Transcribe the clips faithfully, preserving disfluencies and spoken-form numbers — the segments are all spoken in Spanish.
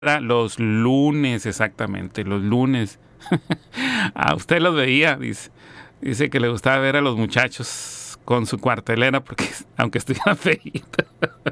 Los lunes, exactamente, los lunes. A usted los veía, dice. Dice que le gustaba ver a los muchachos con su cuartelera, porque aunque estuvieran feitos.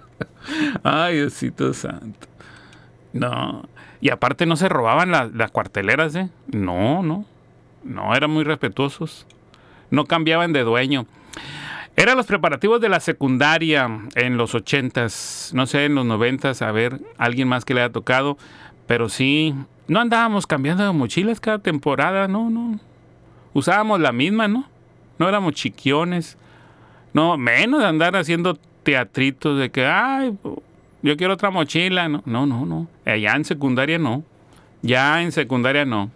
Ay, Diosito santo. No. Y aparte no se robaban la, las cuarteleras, ¿eh? No, no. No, eran muy respetuosos. No cambiaban de dueño. Eran los preparativos de la secundaria en los ochentas, no sé, en los noventas, a ver, alguien más que le haya tocado, pero sí, no andábamos cambiando de mochilas cada temporada, no, no. Usábamos la misma, ¿no? No éramos chiquiones. No, menos de andar haciendo teatritos de que, ay, yo quiero otra mochila. No, no, no, no. Allá en secundaria no. Ya en secundaria no.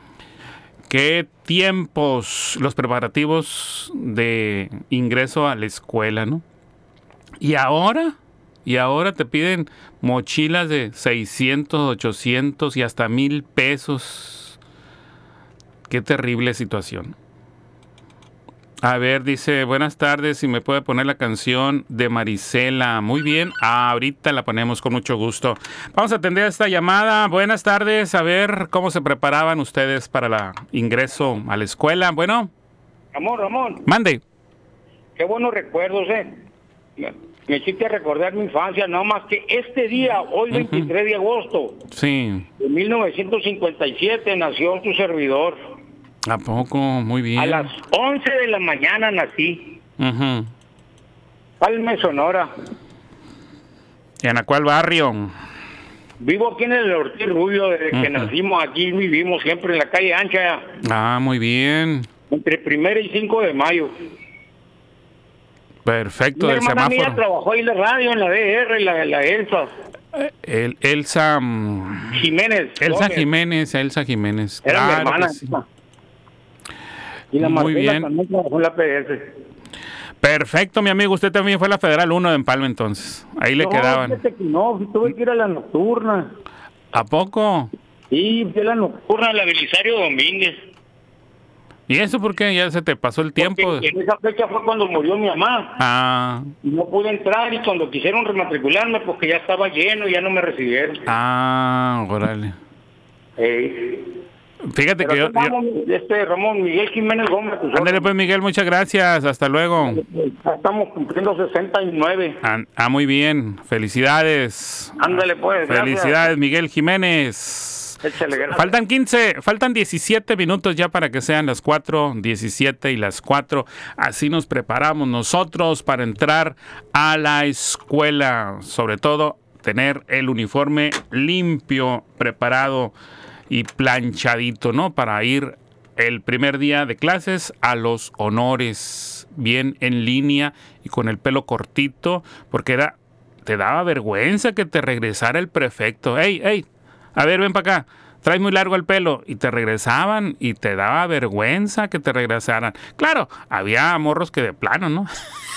Qué tiempos los preparativos de ingreso a la escuela, ¿no? Y ahora, y ahora te piden mochilas de seiscientos, ochocientos y hasta mil pesos. Qué terrible situación. A ver, dice, buenas tardes, si me puede poner la canción de Marisela. Muy bien, ah, ahorita la ponemos con mucho gusto. Vamos a atender esta llamada. Buenas tardes, a ver cómo se preparaban ustedes para el ingreso a la escuela. Bueno. Ramón, Ramón. Mande. Qué buenos recuerdos, ¿eh? Me, me hiciste recordar mi infancia, no más que este día, hoy veintitrés uh-huh. de agosto. Sí. De mil novecientos cincuenta y siete nació tu servidor. ¿A poco? Muy bien. A las once de la mañana nací. Uh-huh. Palme, Sonora. ¿Y en cuál barrio? Vivo aquí en el Ortiz Rubio, desde uh-huh. que nacimos aquí vivimos siempre en la calle Ancha. Ah, muy bien. Entre primero y cinco de mayo. Perfecto, mi del hermana semáforo. Mía trabajó ahí en la radio, en la D R, en la, la Elsa. El, Elsa... Jiménez. Elsa Gómez. Jiménez, Elsa Jiménez. Era claro mi hermana. Sí. Y la Muy Marcela bien. también trabajó en la P S. Perfecto, mi amigo. Usted también fue a la Federal uno de Empalme, entonces. Ahí le no, quedaban. Que no, tuve que ir a la nocturna. ¿A poco? Sí, fui a la nocturna, la Belisario Domínguez. ¿Y eso por qué? Ya se te pasó el tiempo. Porque en esa fecha fue cuando murió mi mamá. Ah. Y no pude entrar, y cuando quisieron rematricularme, porque ya estaba lleno, ya no me recibieron. Ah, órale. Eh. Fíjate Pero que yo, vamos, yo... Este Ramón Miguel Jiménez Gómez. Ándale pues, Miguel, muchas gracias. Hasta luego. Ya estamos cumpliendo sesenta y nueve. Ah, ah muy bien. Felicidades. Ándale pues. Felicidades, gracias. Miguel Jiménez. Échale, gracias. Faltan quince, faltan diecisiete minutos ya para que sean las cuatro, diecisiete y las cuatro. Así nos preparamos nosotros para entrar a la escuela. Sobre todo, tener el uniforme limpio, preparado y planchadito, ¿no? Para ir el primer día de clases a los honores, bien en línea y con el pelo cortito, porque era, te daba vergüenza que te regresara el prefecto. ¡Ey, ey! A ver, ven para acá. Traes muy largo el pelo. Y te regresaban y te daba vergüenza que te regresaran. Claro, había morros que de plano, ¿no?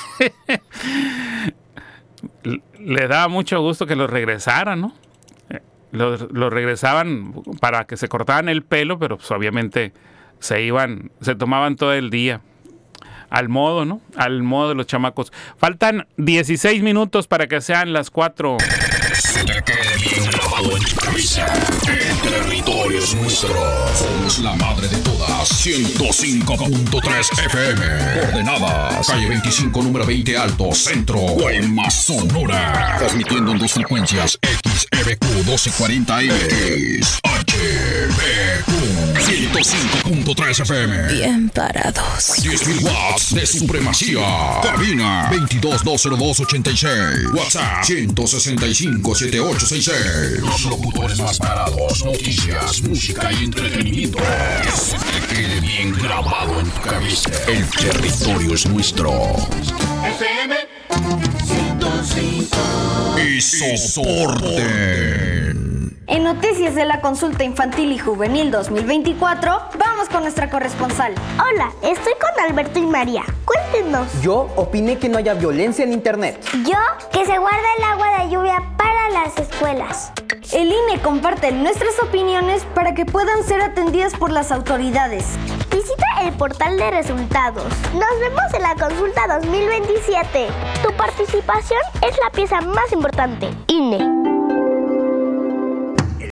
Le daba mucho gusto que los regresaran, ¿no? Los, los regresaban para que se cortaban el pelo, pero pues obviamente se iban, se tomaban todo el día. Al modo, ¿no? Al modo de los chamacos. Faltan dieciséis minutos para que sean las cuatro. Se te quede bien grabado en tu cabeza. El territorio es nuestro. Somos la madre de todas. ciento cinco punto tres F M. Coordenadas. Calle veinticinco, número veinte Alto, Centro. Guaymas, Sonora. Transmitiendo en dos frecuencias. X E B Q doce cuarenta M. X H B Q ciento cinco punto tres F M. Bien parados. diez mil watts de supremacía. Cabina veintidós, dos cero dos, ochenta y seis. WhatsApp ciento sesenta y cinco, setenta y ocho sesenta y seis. Los locutores más parados. Noticias, música y entretenimiento. Que se te quede bien grabado en tu cabeza. El territorio es nuestro. F M ciento cinco. Y soporten. En Noticias de la Consulta Infantil y Juvenil dos mil veinticuatro, vamos con nuestra corresponsal. Hola, estoy con Alberto y María. Cuéntenos. Yo opiné que no haya violencia en internet. Yo, que se guarda el agua de lluvia para las escuelas. El I N E comparte nuestras opiniones para que puedan ser atendidas por las autoridades. Visita el portal de resultados. Nos vemos en la consulta dos mil veintisiete. Tu participación es la pieza más importante. I N E.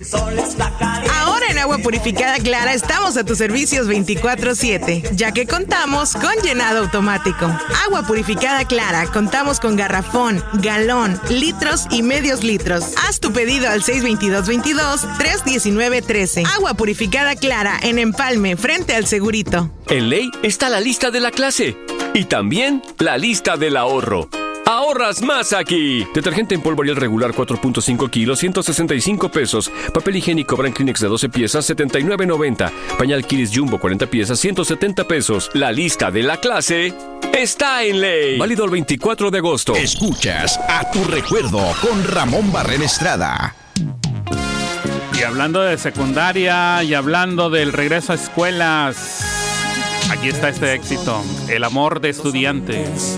Ahora en Agua Purificada Clara estamos a tus servicios veinticuatro siete, ya que contamos con llenado automático. Agua Purificada Clara, contamos con garrafón, galón, litros y medios litros. Haz tu pedido al seis veintidós veintidós, tres diecinueve trece. Agua Purificada Clara en Empalme, frente al Segurito. En Ley está la lista de la clase y también la lista del ahorro. ¡Ahorras más aquí! Detergente en polvo Ariel regular cuatro punto cinco kilos, ciento sesenta y cinco pesos. Papel higiénico Brand Kleenex de doce piezas, setenta y nueve noventa. Pañal Kiris Jumbo cuarenta piezas, ciento setenta pesos. La lista de la clase está en Ley. Válido el veinticuatro de agosto. Escuchas A Tu Recuerdo con Ramón Barrera Estrada. Y hablando de secundaria y hablando del regreso a escuelas, aquí está este éxito, El amor de estudiante.